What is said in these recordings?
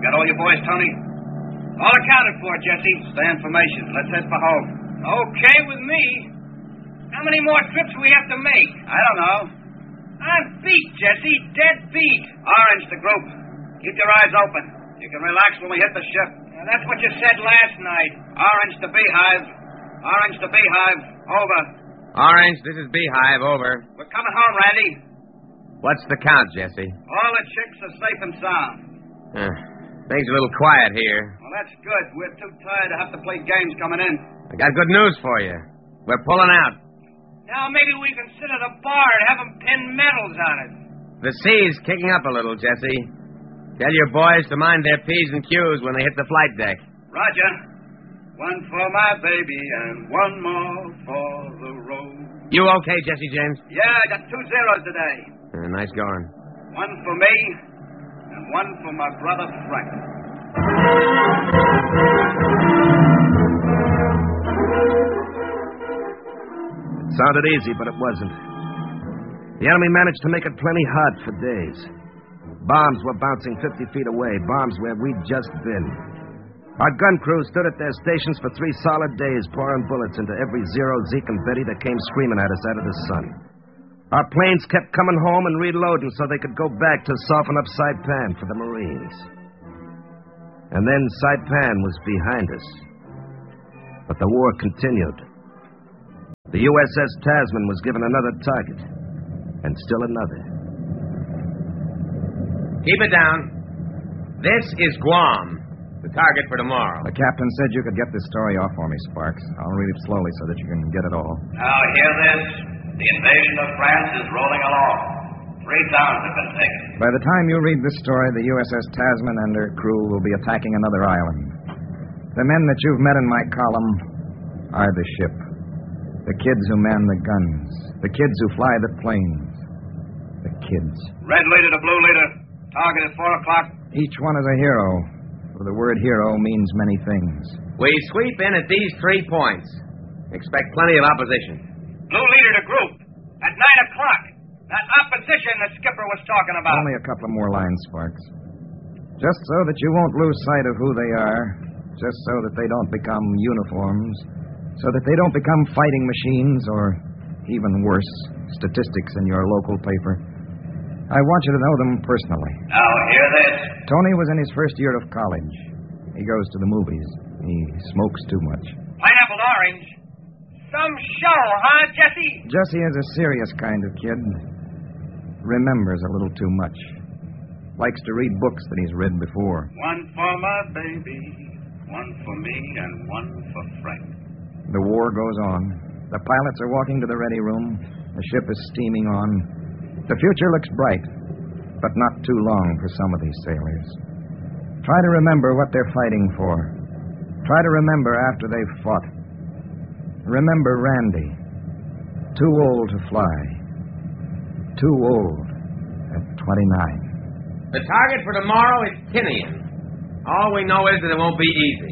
Got all your boys, Tony? All accounted for, Jesse. Stay in formation. Let's head for home. Okay with me. How many more trips do we have to make? I don't know. I'm beat, Jesse. Dead beat. Orange, the group. Keep your eyes open. You can relax when we hit the ship. That's what you said last night. Orange to Beehive. Orange to Beehive. Over. Orange, this is Beehive. Over. We're coming home, Randy. What's the count, Jesse? All the chicks are safe and sound. Things are a little quiet here. Well, that's good. We're too tired to have to play games coming in. I got good news for you. We're pulling out. Now maybe we can sit at a bar and have them pin medals on it. The sea's kicking up a little, Jesse. Tell your boys to mind their P's and Q's when they hit the flight deck. Roger. One for my baby and one more for the road. You okay, Jesse James? Yeah, I got 2 zeros today. Nice going. One for me and one for my brother Frank. It sounded easy, but it wasn't. The enemy managed to make it plenty hot for days. Bombs were bouncing 50 feet away, bombs where we'd just been. Our gun crews stood at their stations for 3 solid days, pouring bullets into every Zero, Zeke, and Betty that came screaming at us out of the sun. Our planes kept coming home and reloading so they could go back to soften up Saipan for the Marines. And then Saipan was behind us. But the war continued. The USS Tasman was given another target. And still another. Keep it down. This is Guam, the target for tomorrow. The captain said you could get this story off for me, Sparks. I'll read it slowly so that you can get it all. Now, hear this. The invasion of France is rolling along. 3 towns have been taken. By the time you read this story, the USS Tasman and her crew will be attacking another island. The men that you've met in my column are the ship. The kids who man the guns. The kids who fly the planes. The kids. Red leader to blue leader. Target at 4 o'clock. Each one is a hero. For the word hero means many things. We sweep in at these 3 points. Expect plenty of opposition. Blue leader to group. At 9 o'clock. That opposition the skipper was talking about. Only a couple of more lines, Sparks. Just so that you won't lose sight of who they are. Just so that they don't become uniforms. So that they don't become fighting machines or, even worse, statistics in your local paper. I want you to know them personally. Now, hear this. Tony was in his first year of college. He goes to the movies. He smokes too much. Pineapple orange. Some show, huh, Jesse? Jesse is a serious kind of kid. Remembers a little too much. Likes to read books that he's read before. One for my baby, one for me, and one for Frank. The war goes on. The pilots are walking to the ready room. The ship is steaming on. The future looks bright, but not too long for some of these sailors. Try to remember what they're fighting for. Try to remember after they've fought. Remember Randy. Too old to fly. Too old at 29. The target for tomorrow is Tinian. All we know is that it won't be easy.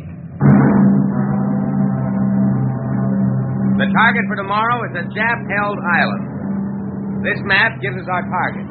The target for tomorrow is a Jap-held island. This map gives us our target.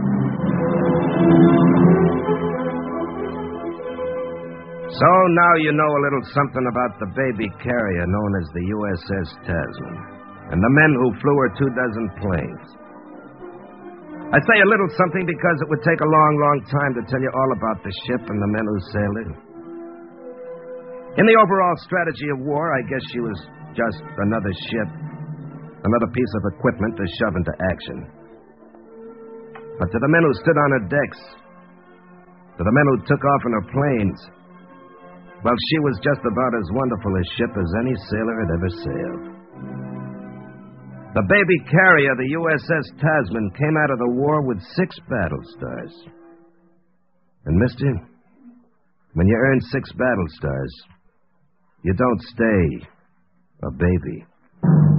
So now you know a little something about the baby carrier known as the USS Tasman and the men who flew her 24 planes. I say a little something because it would take a long, long time to tell you all about the ship and the men who sailed it. In the overall strategy of war, I guess she was just another ship, another piece of equipment to shove into action. But to the men who stood on her decks, to the men who took off in her planes, well, she was just about as wonderful a ship as any sailor had ever sailed. The baby carrier, the USS Tasman, came out of the war with 6 battle stars. And, mister, when you earn 6 battle stars, you don't stay a baby.